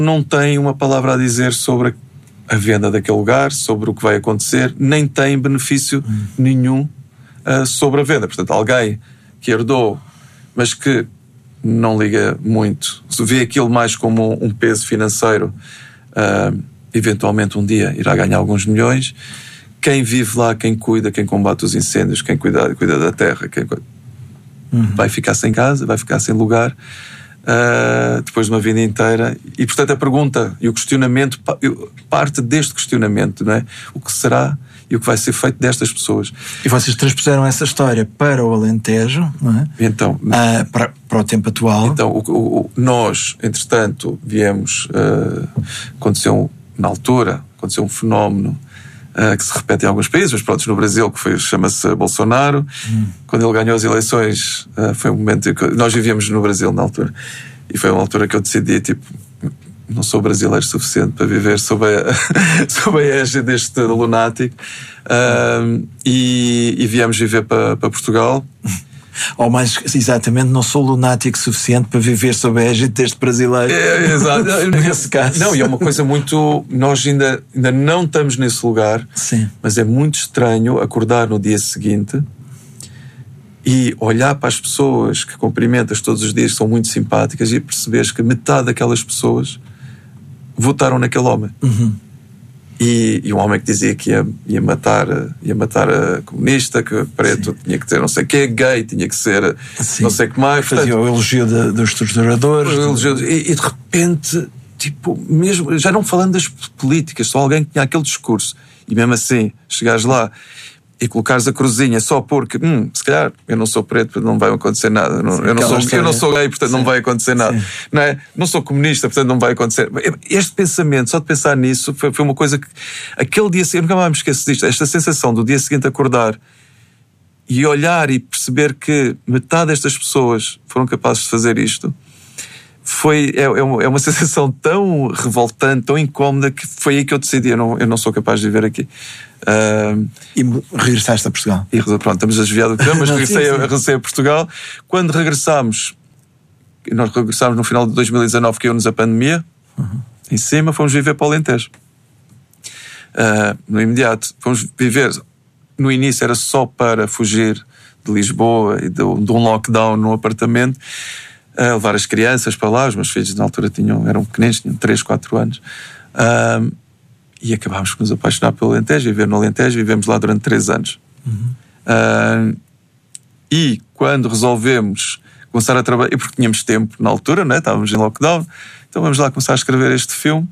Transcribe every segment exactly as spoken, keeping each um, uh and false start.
não tem uma palavra a dizer sobre a venda daquele lugar, sobre o que vai acontecer, nem tem benefício hum. nenhum uh, sobre a venda. Portanto, alguém que herdou, mas que não liga muito, se vê aquilo mais como um peso financeiro, uh, eventualmente um dia irá ganhar alguns milhões. Quem vive lá, quem cuida, quem combate os incêndios, quem cuida, cuida da terra, quem uhum. vai ficar sem casa, vai ficar sem lugar, uh, depois de uma vida inteira. E, portanto, a pergunta e o questionamento parte deste questionamento, não é? O que será e o que vai ser feito destas pessoas. E vocês transpuseram essa história para o Alentejo, não é? Então, uh, para, para o tempo atual. Então, o, o, nós, entretanto, viemos... Uh, aconteceu, na altura, aconteceu um fenómeno Uh, que se repete em alguns países, mas pronto, no Brasil, que foi, chama-se Bolsonaro. Hum. Quando ele ganhou as eleições, uh, foi um momento em que nós vivíamos no Brasil na altura, e foi uma altura que eu decidi, tipo, não sou brasileiro suficiente para viver sob a, sob a égide deste lunático, uh, e, e viemos viver para, para Portugal. Ou mais exatamente, não sou lunático suficiente para viver sob a égide deste brasileiro. É, exato. Nesse caso. Não, e é uma coisa muito... Nós ainda, ainda não estamos nesse lugar. Sim. Mas é muito estranho acordar no dia seguinte e olhar para as pessoas que cumprimentas todos os dias, que são muito simpáticas, e perceberes que metade daquelas pessoas votaram naquele homem. Uhum. E, e um homem que dizia que ia, ia, matar, ia matar a comunista, que preto Sim. tinha que ter não sei o quê, gay tinha que ser Sim. não sei o que mais. Fazia o elogio de, dos torturadores. O elogio de, e, e de repente, tipo, mesmo, já não falando das políticas, só alguém que tinha aquele discurso, e mesmo assim, chegares lá e colocares a cruzinha só porque, hum, se calhar eu não sou preto, não vai acontecer nada. Não, Sim, eu, não sou, eu não sou gay, portanto Sim. não vai acontecer nada. Não é? Não sou comunista, portanto não vai acontecer. Este pensamento, só de pensar nisso, foi, foi uma coisa que... Aquele dia seguinte, eu nunca mais me esqueço disto, esta sensação do dia seguinte acordar e olhar e perceber que metade destas pessoas foram capazes de fazer isto, foi, é, é, uma, é uma sensação tão revoltante, tão incómoda, que foi aí que eu decidi, eu não, eu não sou capaz de viver aqui. Uh, e regressaste a Portugal? E pronto, estamos a desviar do tema, mas regressei, a, regressei a Portugal. Quando regressámos, nós regressámos no final de dois mil e dezanove, caiu-nos a pandemia, uhum. em cima, fomos viver para o Alentejo. Uh, no imediato, fomos viver, no início era só para fugir de Lisboa e de, de um lockdown no apartamento, uh, levar as crianças para lá. Os meus filhos na altura tinham, eram pequenos, tinham três, quatro anos. Uh, E acabámos por nos apaixonar pelo Alentejo, viver no Alentejo, vivemos lá durante três anos. Uhum. Uh, e quando resolvemos começar a trabalhar, e porque tínhamos tempo na altura, né? Estávamos em lockdown, então vamos lá começar a escrever este filme,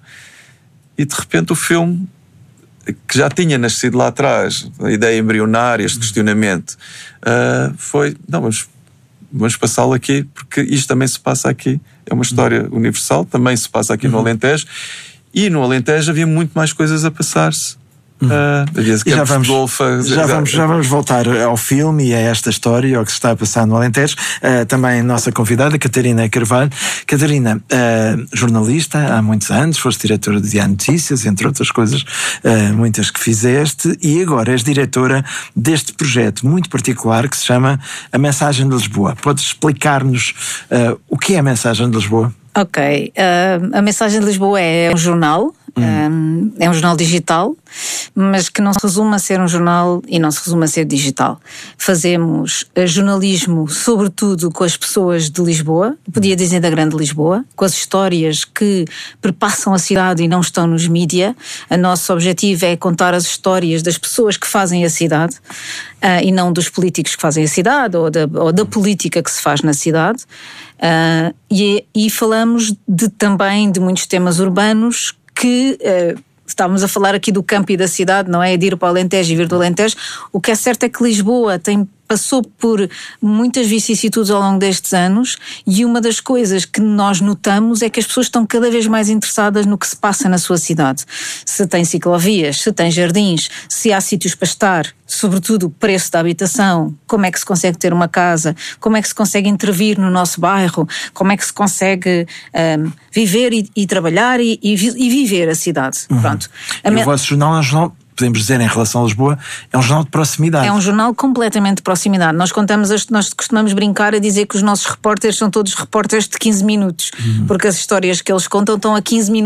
e de repente o filme, que já tinha nascido lá atrás, a ideia embrionária, este questionamento, uh, foi, não, vamos, vamos passá-lo aqui, porque isto também se passa aqui, é uma história uhum. universal, também se passa aqui uhum. no Alentejo. E no Alentejo havia muito mais coisas a passar-se. Hum. Uh, e já vamos, golfa, já, vamos, já vamos voltar ao filme e a esta história, ao que se está a passar no Alentejo. Uh, também a nossa convidada, Catarina Carvalho. Catarina, uh, jornalista há muitos anos, foste diretora do Diário Notícias, entre outras coisas, uh, muitas que fizeste, e agora és diretora deste projeto muito particular que se chama A Mensagem de Lisboa. Podes explicar-nos uh, o que é a Mensagem de Lisboa? Ok, uh, a Mensagem de Lisboa é um jornal, hum. um, é um jornal digital, mas que não se resume a ser um jornal e não se resume a ser digital. Fazemos jornalismo sobretudo com as pessoas de Lisboa, podia dizer da grande Lisboa, com as histórias que perpassam a cidade e não estão nos mídia. O nosso objetivo é contar as histórias das pessoas que fazem a cidade, uh, e não dos políticos que fazem a cidade, ou da, ou da política que se faz na cidade. Uh, e, e falamos de, também de muitos temas urbanos que uh, estávamos a falar aqui do campo e da cidade, não é? De ir para o Alentejo e vir do Alentejo. O que é certo é que Lisboa tem, passou por muitas vicissitudes ao longo destes anos, e uma das coisas que nós notamos é que as pessoas estão cada vez mais interessadas no que se passa na sua cidade. Se tem ciclovias, se tem jardins, se há sítios para estar, sobretudo o preço da habitação, como é que se consegue ter uma casa, como é que se consegue intervir no nosso bairro, como é que se consegue um, viver e, e trabalhar e, e, e viver a cidade. Uhum. Pronto. E me... o vosso jornal é um jornal, podemos dizer, em relação a Lisboa, é um jornal de proximidade. É um jornal completamente de proximidade. Nós contamos, nós costumamos brincar a dizer que os nossos repórteres são todos repórteres de quinze minutos, uhum. porque as histórias que eles contam estão a quinze minutos